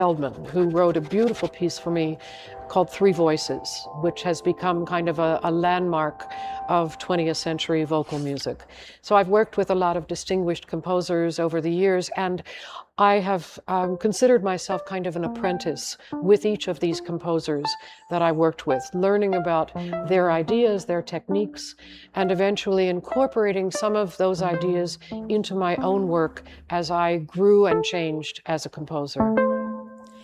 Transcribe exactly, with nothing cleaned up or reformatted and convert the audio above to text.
Feldman, who wrote a beautiful piece for me called Three Voices, which has become kind of a, a landmark of twentieth century vocal music. So I've worked with a lot of distinguished composers over the years, and I have um, considered myself kind of an apprentice with each of these composers that I worked with, learning about their ideas, their techniques, and eventually incorporating some of those ideas into my own work as I grew and changed as a composer.